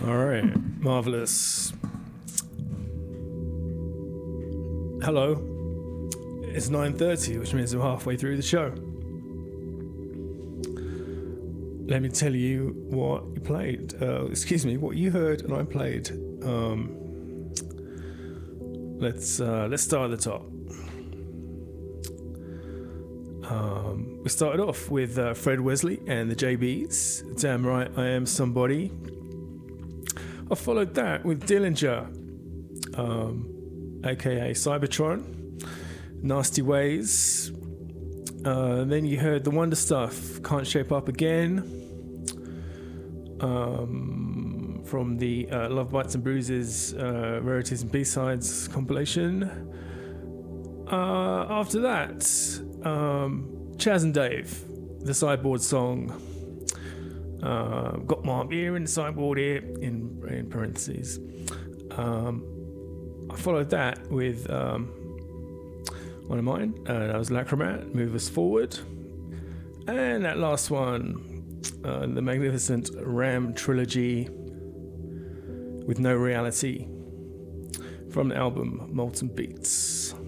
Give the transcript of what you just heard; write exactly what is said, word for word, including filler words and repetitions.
All right, marvelous. Hello. It's nine thirty, which means we're halfway through the show. Let me tell you what you played. Uh, excuse me, what you heard and I played. Um, let's uh, let's start at the top. Um, we started off with uh, Fred Wesley and the J Bs. Damn right, I am somebody. I followed that with Dillinger, um, aka Cybertron, Nasty Ways. Uh, then you heard the Wonder Stuff, Can't Shape Up Again, um, from the uh, Love Bites and Bruises uh, Rarities and B-Sides compilation. Uh, after that, um, Chaz and Dave, the Sideboard song. Uh, got my beer in the sideboard here, in, in parentheses. Um, I followed that with um, one of mine. Uh, that was Lacrimat, Move Us Forward. And that last one, uh, the magnificent Ram trilogy with No Reality from the album Molten Beats.